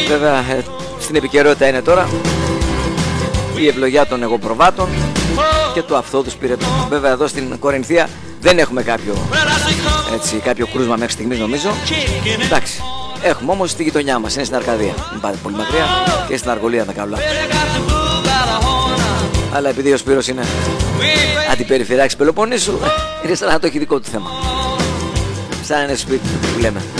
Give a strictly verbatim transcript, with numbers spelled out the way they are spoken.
Βέβαια ε, στην επικαιρότητα είναι τώρα η ευλογιά των εγωπροβάτων και του Αυθόδους Πυρετού. Βέβαια εδώ στην Κορινθία δεν έχουμε κάποιο, έτσι, κάποιο κρούσμα μέχρι στιγμής νομίζω. Εντάξει, έχουμε όμως στη γειτονιά μας, είναι στην Αρκαδία. Μην πάτε πολύ μακριά, και στην Αργολία τα καλά. Αλλά επειδή ο Σπύρος είναι αντιπεριφερειάρχης Πελοποννήσου, είναι σαν να το έχει δικό του θέμα. Σαν ένα σπίτι που λέμε.